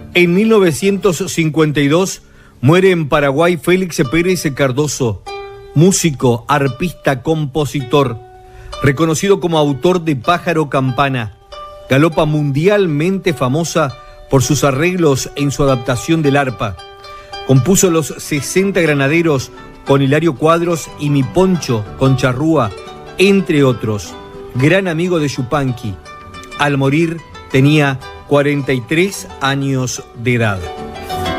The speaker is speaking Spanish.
En 1952 muere en Paraguay Félix Pérez Cardoso, músico, arpista, compositor, reconocido como autor de Pájaro Campana, galopa mundialmente famosa por sus arreglos en su adaptación del arpa. Compuso Los 60 Granaderos con Hilario Cuadros y Mi Poncho con Charrúa, entre otros. Gran amigo de Yupanqui. Al morir tenía 43 años de edad.